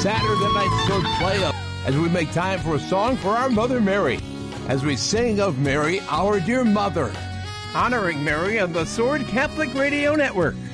Saturday Night Sword Play-Up as we make time for a song for our Mother Mary, as we sing of Mary, our dear mother. Honoring Mary on the Sword Catholic Radio Network.